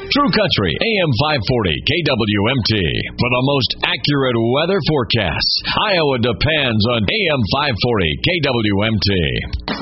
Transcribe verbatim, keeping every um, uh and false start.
True Country, A M five forty, K W M T. For the most accurate weather forecasts, Iowa depends on A M five forty, K W M T.